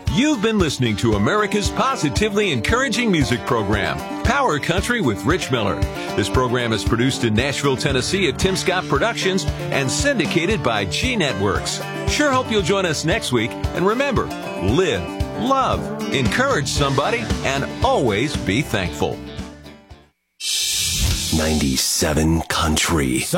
You've been listening to America's positively encouraging music program, Power Country with Rich Miller. This program is produced in Nashville, Tennessee at Tim Scott Productions and syndicated by G Networks. Sure hope you'll join us next week. And remember, live, love, encourage somebody, and always be thankful. 97 Country.